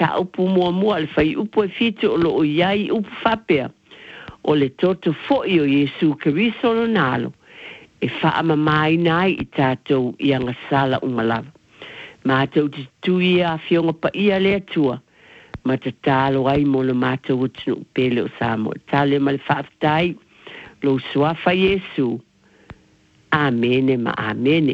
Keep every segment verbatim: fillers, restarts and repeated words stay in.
ta upu mua mua le fai upu e fitu o lo iai upu whapea o le toto fo'i o Yesu Keriso lo nalo e wha mai nai i tātou i anga sala umalawa. Mātou te tui a fionga pa ia le atua ma te tālo ai mo le mātou utinu pele o Samoa. Tāle ma le whaftai lo suafa Yesu. Amene ma amene.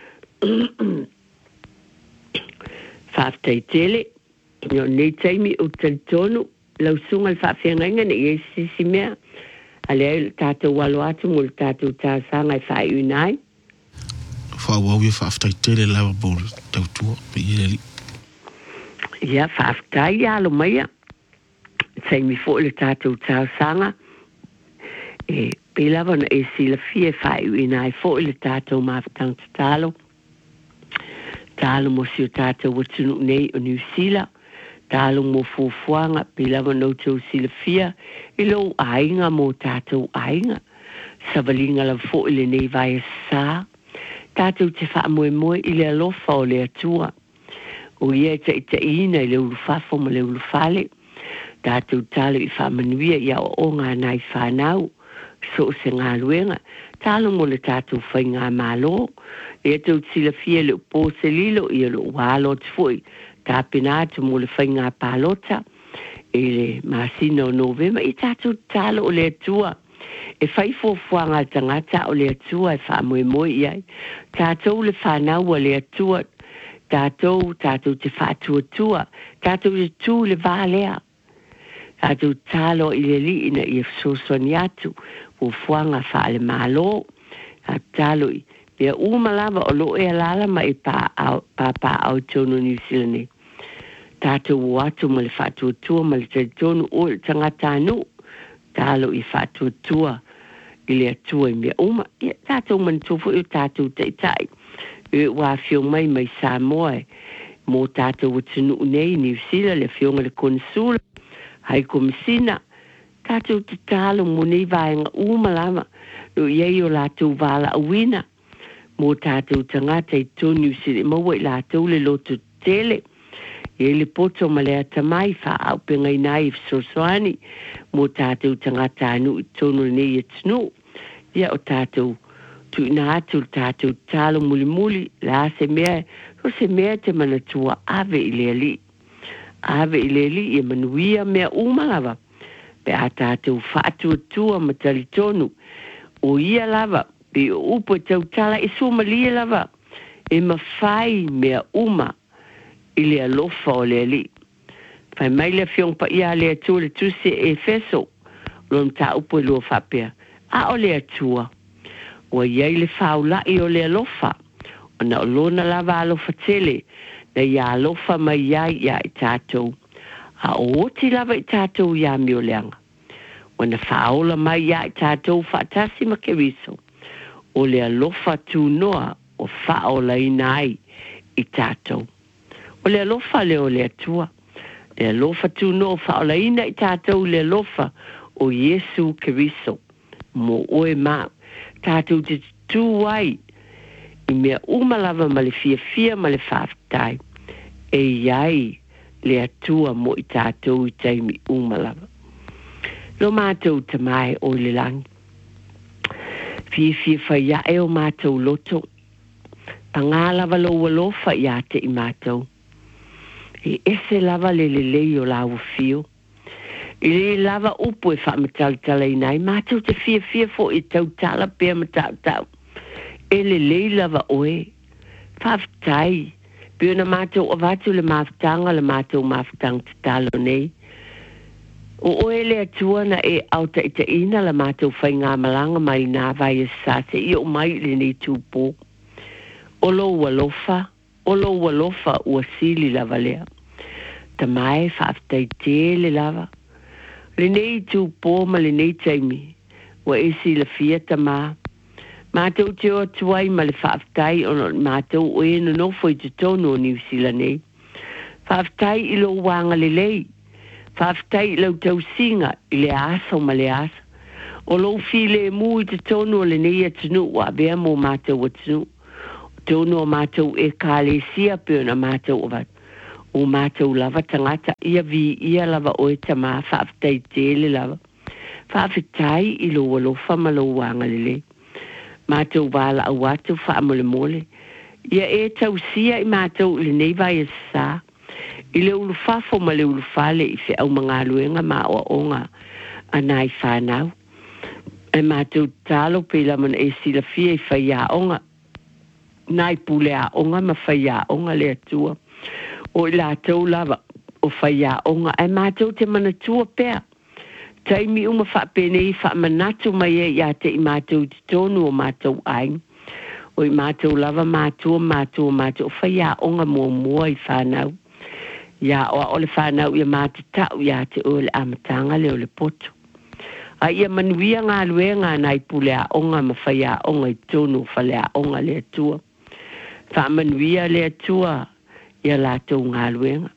Whaftai tele Yo nei taimi o talitonu lau sunga le whawhiangainga ne i sisi mea a lea tātou walo atu mo le tātou tāsanga i whai unai. Whawau e whaftai tere lawa bol tautua pe i reli. Ia whaftai alo maia. Taimi fo le tātou tāsanga e pe lawa na e sila fie whai unai fo le tātou mawhtang talo. Talo mo si o tātou watunu nei o New Zealand. Talo mo fufuanga pilawa no tau sila fia ilo ainga mo tātou ainga. Savalinga la fo ile nei vai sa. Tātou te wha moe moe ile alofa o le atua. O ia te ita ina ile ulufafo ma le ulufale. Tātou talo i wha manuia ia o o ngā nai whanau. So se ngā luenga. Talo mo le tātou whai ngā malo. E tau sila fia le upo se lilo i lo walo te fui. Ta penatu mo le whai ngā pālota e le masina o novema i tātou talo o le atua e whai fōfuanga tangata o le atua e wha moe moe iai tātou le whanau o le atua tātou tātou te whātua tua tātou le tū le vālea tātou talo i le li ina i fsosoni atu fōfuanga wha le malo talo i Pea umalava o lo e alala ma i pā pā au tono New Zealand. Tātou watu ma le whātua tua ma le taitonu o le tangata anu. Tālo i whātua tua i le atua i mea uma. Tātou man tofu i tātou taitai. E wā whio mai mai Samoa mō tātou watunu nei New Zealand le whionga le konsula. Hai komisina. Tātou te tālo mo nei vāenga umalava. No iei o lātou wāla awina. Mō tātou tangata i tonu siri maua i lātou le loto tele. E le poto ma lea tamai wha au penga i nai fsosoani. Mō tātou tangata anu i tonu nei e tunu. Ia o tātou tu ina atu tātou talo muli muli la se mea. Ro se mea te manatua ave i lea li. Ave i lea li i manuia mea umalawa. Pe a tātou whaatua tua matali tonu. O ia lava. Pe upo tau tala e suma lia lava. E mawhai mea uma i le alofa o le li. Whai mai le whiong pa ia le atua le tuse e feso. Lom ta upo e lua whapea. A o le atua. Wa iei le whaulai o le alofa. O na o lona lava alofa tele. Na ia alofa mai iai ia i tātou. A o oti lava i tātou ia mi o leanga. O na whaola mai ia i tātou whaatasi ma keriso. O le alofa tu noa o whao lai nai i tātou. O le alofa le o le atua. Le alofa tu noa o whao lai nai i tātou le alofa o Yesu Keriso. Mo oe mā. Tātou te tū wai. I mea umalava ma le fia fia ma le whaftai. E iai le atua mo i tātou i taimi umalava. Lo mātou te mai o le langi. Fie fie whaia e o mātou loto. Pangā lava lo walofa i ate i mātou. E ese lava le le lei o lawa fio. I le lava upo e whaamatala tala i nai. Mātou te fie fie fo i tau tala pia matau tau. E le lei lava oe. Whaftai. Pio na mātou o vatu le mawhtanga le mātou mawhtanga te talo nei. O oe le atua na e auta ita ina la mātou whai ngā malanga mai nā vai e sase i o mai le nei tūpō. O lo walofa, o lo walofa ua sili lava lea. Ta mai whaaftai te le lava. Le nei tūpō ma le nei taimi, ua esi la fia ta mā. Mātou te o tuai ma le whaaftai o mātou oe no nofo i te tono o New Zealand nei. Whaaftai i lo wanga le lei. Whaftai lau tau singa i le asa o ma le asa. O lo fi le mu i te tonu o le nei atunu wa bea mo mātou atunu. Tonu o mātou e ka le sia peo na mātou o vat. o mātou lava tangata ia vi ia lava o e tama whaaftai tele lava. Whaafetai i lo walofa ma lo wanga lele. Mātou wala au watu whaamole mole. Ia e tau sia i mātou le neiva i sa. I le ulu fafo ma le ulu fale i fe au mga luenga ma o onga anai whanau. E mātou talo pe la man e sila fia i whaia onga. Nai pule a onga ma whaia onga le atua. O i la tau lava o whaia onga. E mātou te mana tua pea. Taimi uma whapene i whamanatu mai e ia te i mātou te tonu o mātou aing. O i mātou lava mātua mātua mātou whaia onga mua mua i whanau. Ia o ole whanau ia mātou tau ia te o le amatanga le o le poto. A ia manuia ngā luenga nai pule a onga ma whaia onga i tonu whale a onga le atua. Wha manuia le atua ia lātou ngā luenga.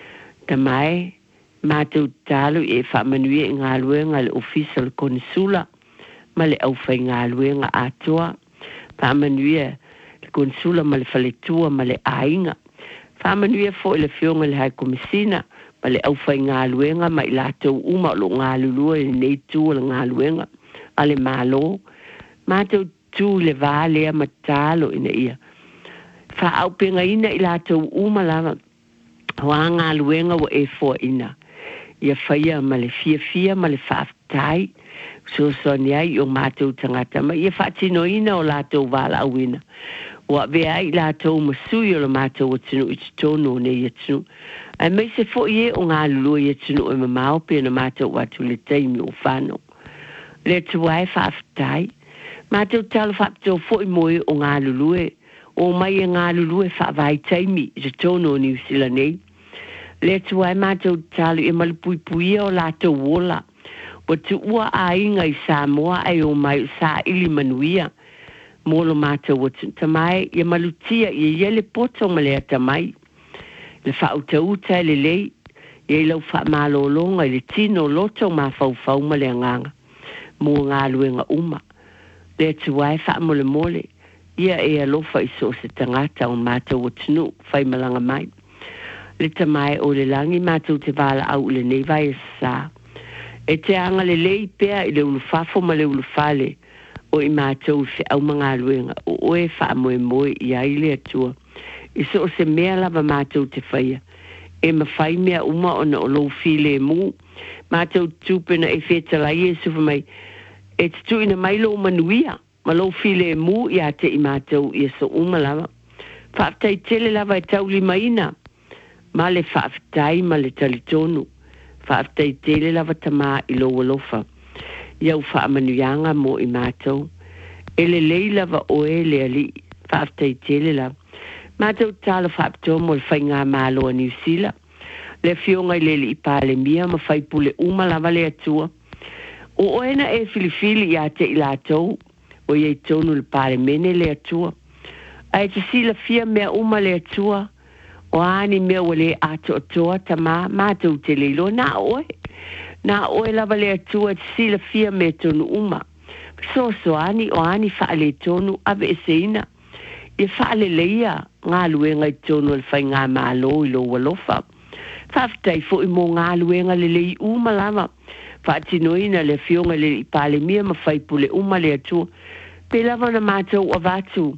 Ta mai mātou talo e wha manuia ngā luenga le official konsula ma le au whai ngā luenga atua. Wha manuia le konsula ma le whaletua ma le ainga. Wha manuia fo le fionga le hai komisina ma le au whai ngā luenga ma i lātou uma lo ngā lulua e nei tua le ngā luenga a le mālo. Mātou tū le vālea ma tālo ina ia. Wha au penga ina i lātou uma lava hoa ngā luenga wa e fo ina. Ia whaia ma le fia fia ma le whaaftai. So so ni ai o mātou tangata ma ia whaatino ina o lātou wala awina. Wa vea i lātou masui o la mātou o tinu i tonu o ne ia tinu. Ai mai se fo ie o ngā lulua ia tinu o mamao pe na mātou watu le teimi o whano. Le tuai whaaftai. Mātou talo whaapito fo i moe o ngā lulue. O mai e ngā lulue whaavai teimi i tonu o New Zealand nei. Le tuai mātou talo i malipui pui o lātou wola. O tu ua a inga i Samoa ai o mai sa ili manuia. Molo mātou o tu tamai, ia malutia i iele poto ma lea tamai. Le whauta uta le lei, ia i lau wha malolonga i le tino loto ma fau fau ma lea nganga. Mua ngā luenga uma. Le tuai wha mole mole, ia e alofa i so se tangata o mātou o tunu, whai malanga mai. Le tamai o le langi mātou te wala au le neivai e sa. E te anga le lei pea i le ulu fafo ma le ulu fale o i mātou se au mga luenga o oe wha moe moe i aile atua. I so o se mea lava mātou te whaia. E mawhai mea uma o na o lou file e mu. Mātou tūpena e whetalai e sufa mai. E te tu ina mai lou manuia. Ma lou file e mu i a te i mātou i so uma lava. Whaaftai tele lava e tauli maina. Ma le whaaftai ma le talitonu. Whaaftai tele lava tama i loa lofa. Iau whaamanuianga mo i mātou. Ele lei lava oe le ali. Whaaftai tele lava. Mātou tala whaapto mo le whai ngā māloa New Zealand. Le fionga i lele i pāle mia ma whai pule uma lava le atua. O oena e filifili i ate i lātou. O iei tonu le pāle mene le atua. Ai te sila fia mea uma le atua. O ani mea wale ato atoa tama mātou te leilo na oe. Na oe lava le atua te sila fia mea tonu uma. So so ani o ani whaale tonu ave e seina. I whaale leia ngā luenga i tonu al whai ngā mālo i lo walofa. Whaftai fo i mo ngā luenga le lei uma lava. Whaatinoina le fionga le i pāle mia ma whai pule uma le atua. Pe lava na mātou a vātu.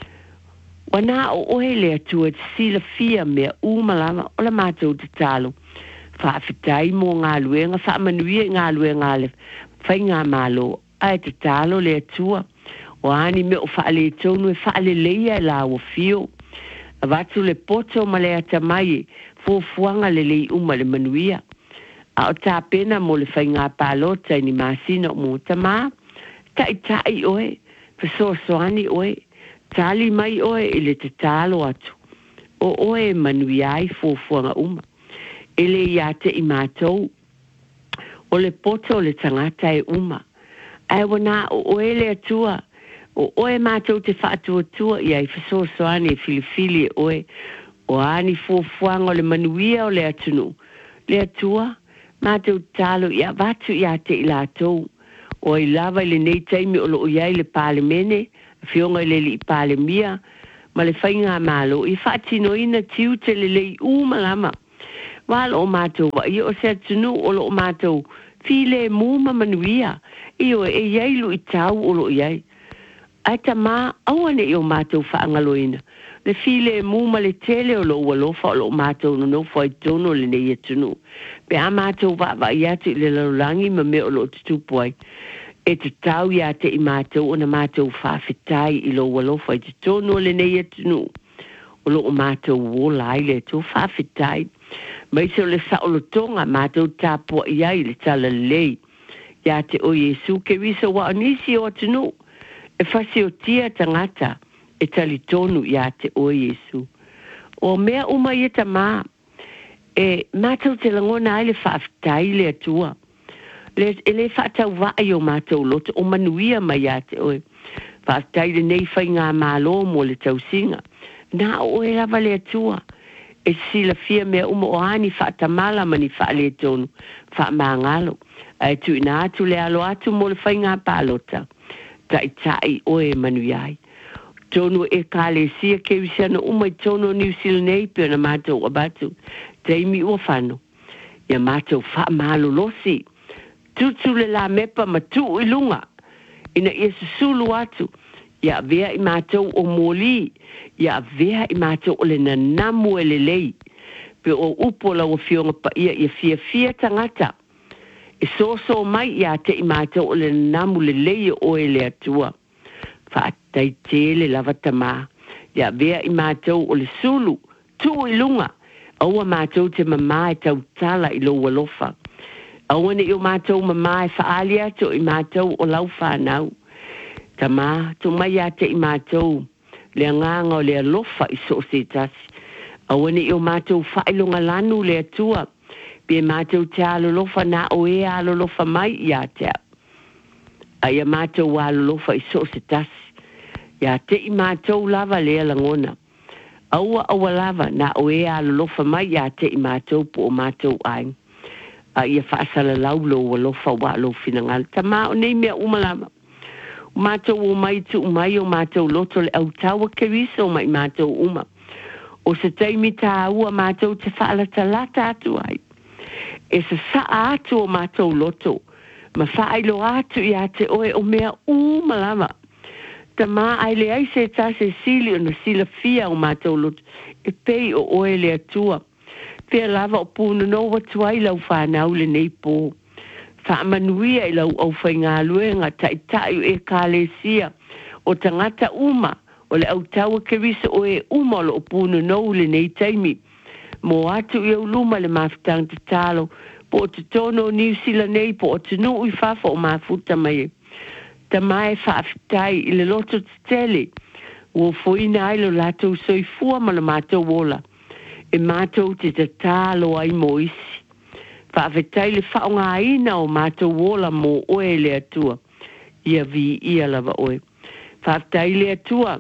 Wana o oe le atua te sila fia mea umalama o la mātou te talo. Whaafitai mo ngā luenga, whaamanuia ngā luenga le whai ngā mālo. Ai te talo le atua. O ani me o whaale tonu e whaale leia e la o fio. A watu le poto ma le atamai, fuafuanga le lei uma le manuia. A o tā pena mo le whai ngā pālota ni māsina o mo tamā. Tai tai oe, whasoasoani oe. Tali mai oe e le te talo atu. O oe manui ai fuafuanga uma. Ele ia te i mātou. O le poto le tangata e uma. Ai wana o oe le atua. O oe mātou te whaatua tua i ai whasoasoani e filifili e oe. O ani fuafuanga o le manuia o le atunu. Le atua, mātou talo i a watu i a te i lātou. O i lava i le nei taimi o lo iai le pāle mene. Fionga le li pale mia ma le whainga malo i whaatino ina tiu te le lei umalama Wal o mātou wa i o se tunu o lo mātou file muma manuia. I o e iailu i tau o lo iai. Ai ta mā awane i o mātou whaangaloina. Le file muma le tele o lo ua lofa o lo mātou no no fai tono le nei e tunu. Pe a mātou wa wa i atu i le laulangi ma me o lo tutupu ai. E te tau ia te i mātou o na mātou whawhitai i lo ua lofa i te tono le nei e tunu. O lo o mātou wola i le tō whawhitai. Mai se o le saolo tonga mātou tāpua i ai le tala lei. Ia te o Yesu ke wisa wa anisi o tunu. E whasi o tia tangata e tali tonu ia te o Yesu. O mea uma i ta mā. E mātou te langona ai le whawhitai le atua. Le, e le whaatau vai o mātou loto o manuia mai ia te oe. Whawhitai le nei whai ngā mālo mo le tausinga. Nā o e lava le atua. E sila fia mea uma o ani whaatamala mani whaale tonu. Whaamangalo. Ai tu ina atu le alo atu mo le whai ngā pālota. Tai tai oe manuiai. Tonu e kāle sia ke wisiana uma i tonu New Zealand nei pio na mātou abatu. Teimi ua whano. Ia mātou whaamalo losi. Tutu le la mepa matu i lunga. Ina ia susulu atu. Ia vea i mātou o moli. Ia vea i mātou o le nanamu e le lei. Pe o upola o fionga pa ia ia fia fia tangata. E so so mai ia te i mātou o le nanamu le lei o e le atua. Whaatai tele lava tamā. Ia vea i mātou o le sulu. Tu i lunga. Aua mātou te mamā e tau tala i lo walofa. Aua ne i o mātou mamā e whaali atu i mātou o lau whanau. Tamā, tu mai ia te i mātou. Le nganga o le alofa i so se tasi. Aua ne i o mātou whailonga lanu le atua. Pie mātou te alolofa na o e alolofa mai ia te. Aia mātou alolofa i so se tasi. Ia te i mātou lava le langona. Aua aua lava na o e alolofa mai ia te i mātou po o mātou ai. Aia whaasala laulo o alofa wa alo finangal. Tamā o nei mea umalama. Mātou o mai tu mai o mātou loto le au tawa kerisa o mai mātou uma. O se teimi tā ua mātou te whaala talata atu ai. E se saa atu o mātou loto. Ma whailo atu i a te oe o mea umalama. Ta mā ai le ai se tā se sili o na sila fia o mātou loto. E pei o oe le atua. Pea lava o pūna no watu ai lau whanau le nei pō. Whaamanuia i lau au whai ngā luenga tai tai e kālesia o tangata uma o le au taua kerisa o e uma o le opuna nou le nei taimi. Mo atu i au luma le mawhitang te talo po o te tono New Zealand nei po o te nuu i whawha o mawhuta mai. Ta mai whaafitai i le loto te tele o foina ai lo latou soifua ma le mātou wola. E mātou te te talo ai mo isi. Whaafetai le whaonga ina o mātou wola mo oe le atua. Ia vi ia lava oe. Whaafetai le atua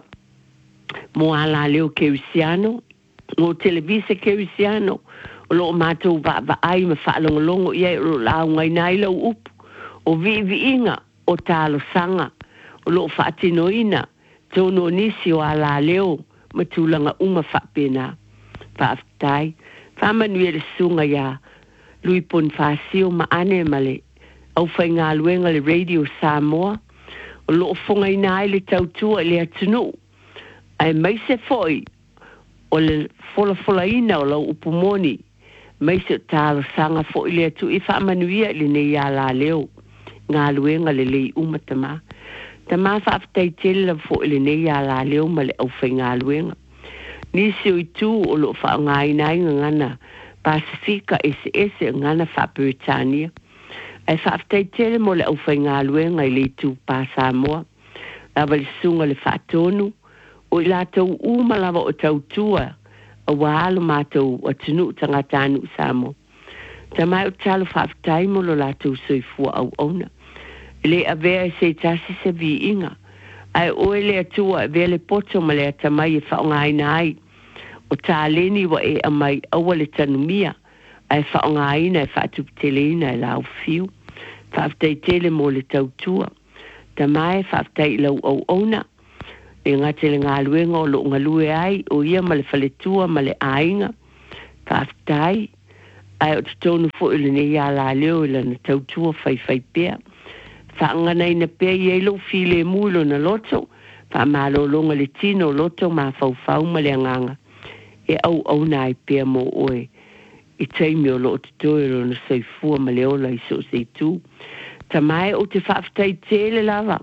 mo ala leo keusiano. Mo televisa keusiano. O loo mātou va va ai ma whaalongolongo ia o lao ngai nai lau upu. O vi vi inga o talo sanga. O loo whaatinoina. Tono nisi o ala leo. Ma tūlanga uma whaapena. Whaafetai. Whamanuia le sunga ia. Lui pon fasio ma ane male. Au whai ngā luenga le radio Samoa. O loo fonga ina ai le tautua le atunu. Ai mai se foi. O le fola fola ina o lau upumoni. Mai se talo sanga foi le atu i whaamanuia le nei ala leo. Ngā luenga le lei umatama. Tama whaaftai tele la foi le nei ala leo ma le au whai ngā luenga. Nisi o i tū o loo wha ngā ina inga ngana. Pasifika ese ese ngana fa Britania. Ai whaaftai tele mo le au whai ngā luenga i le tū pa Samoa. Lava le sunga le whaatonu. O i lātou uma lava o tautua. A wālo mātou a tunu tangatanu Samoa. Ta mai o talo whaaftai mo lo lātou soifua au auna. Le avea se tasi se vi inga. Ai oe le atua e vea le poto ma le atamai e whaonga ina ai. O tā leni wa e amai awa le tanumia. Ai whaonga ina e whaatupitele ina e lau fiu. Whaaftai tele mo le tautua. Ta mai whaaftai lau au auna. E ngate le ngā luenga o lo ngā lue ai. O ia ma le whaletua ma le ainga. Whaaftai. ai o te tonu fo ile ne ia la leo ila na tautua fai fai pea. Whaangana ina pea i eilo file mulo na loto, wha malo longa le tino loto ma fau fau ma le anganga. E au au na ai pea mo oe, i teimi o lo o te toero na saifua ma le ola i so se tu. Ta mai o te whaafitai tele lava,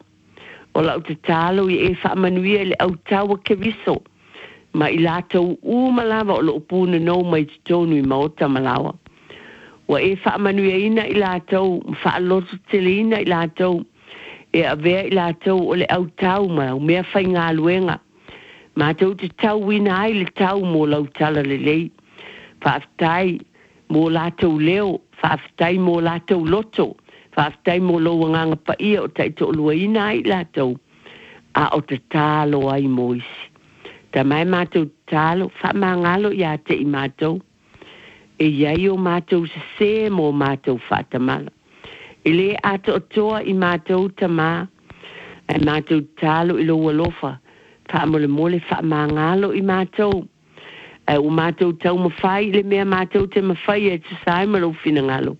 o la o te talo i e whaamanuia le au tawa ke viso, ma i lātou uma lava o lo o pūna no mai te tonu i maota malawa. Wa e whaamanuia ina i lātou, whaaloto tele ina i lātou, e a vea i lātou o le au tau ma, o mea whai ngā luenga. Ma tau te tau wina ai le tau mō lau tala le lei. Whaafitai mō lātou leo, whaafitai mō lātou loto, whaafitai mō lau nganga pa ia o taito lua ina ai lātou. A o te tālo ai mō isi. Ta mai mātou tālo, whamangalo i a te i mātou. E iai o mātou se se mō mātou whatamala. E le ato o toa i mātou ta mā, e mātou tālo i loa lofa, whamole mole whamangalo i mātou. E o mātou tau mawhai, le mea mātou te mawhai e te sai malo whinangalo.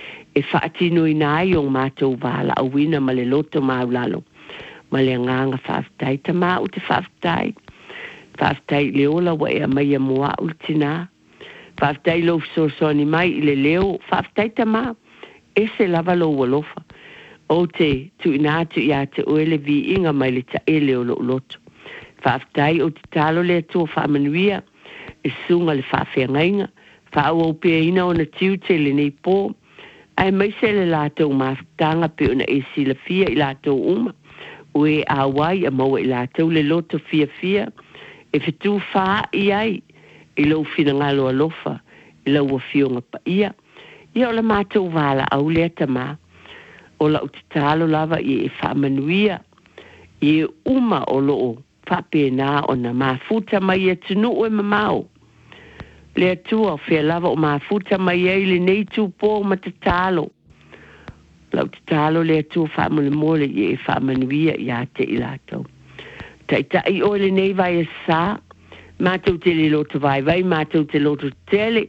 E whaatino i nai o mātou wala a wina ma le loto maulalo. Ma le nganga whaafitai, ta mā o te whaafitai. Whaafitai le ola wa e a mai a mua ultina. Whaafitai lo fisosoni mai i le leo, whaafitai ta mā. E se lava lo walofa. O te tu inatu i a te oele vi inga mai le ta ele o lo loto. Whaafitai o te talo le atua whaamanuia, e sunga le whaawhiangainga, whaau au pia ina o na tiu te le nei pō. Ai mai se le lātou maafitanga pe ona e sila fia i lātou uma. Ue a wai a maua i lātou le loto fia fia. E fitu whaa i ai, i lau fina ngalo alofa, i lau a fionga pa ia. Ia o la mātou wala au lea tamā. O la uti talo lava i e whaamanuia, i e uma o loo, whapena o na mafuta mai e tunu o e mamau. Lea tua o whea lava o mafuta mai e le nei tu pō ma te talo. La uti talo lea tua whaamule mole i e whaamanuia i a te i lātou. Tai i o le nei vai e sā, mātou te le loto vai vai, mātou te loto tele,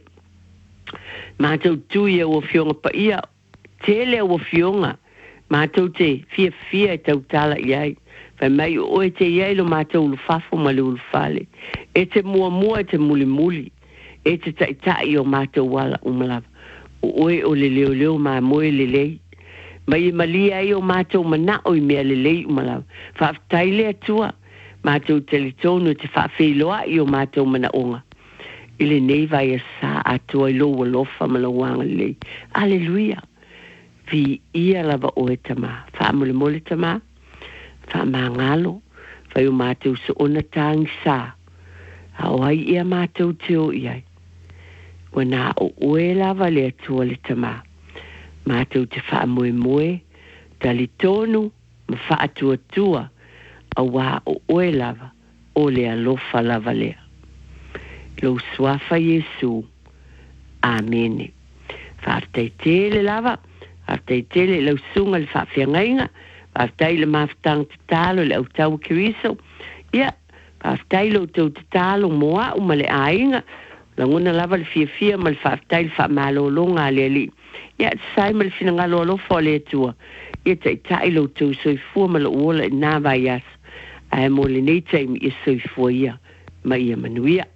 mātou tui e o fionga pa ia, tele o fionga, mātou te fia fia e tau tala iai, vai mai o e te iai lo mātou ulu fafo ma le ulu fale, e te mua mua e te muli muli, e te tai tai o mātou wala umalawa, o oe o le leo leo mā moe le lei, mai e malia e o mātou mana o i mea le lei umalawa, whaftai le atua, mātou teletono te whawhiloa i o mātou mana onga. Ile nei vai a sā atua i loa lofa ma lawanga lei. Aleluia. Vi ia lava o e tamā. Whaamole mole tamā. Whaamangalo. Vai o mātou so ona tāngi sā. A oai ia mātou te o iai. Wana o oe lava le atua le tamā. Mātou te whaamoe moe. Tali tonu. Ma whaatua tua. A wā o oe lava, o le alofa lava lea. Lo swafa Yesu. Amene. Whaafitai tele lava, whaafitai tele lau sunga le whaawhiangainga, whaafitai le mawhitanga te talo le au tau kiriso. Ia, whaafitai lo tau te talo moa uma le ainga, languna lava le fia fia ma le whaafitai le whaamalolonga le ali. Ia, sai ma le finangalo alofa le atua. Ia tai tai lo tau soifua ma le uola e nā vai asa. Ai mo le nei taimi i soifua ia, ma ia manuia.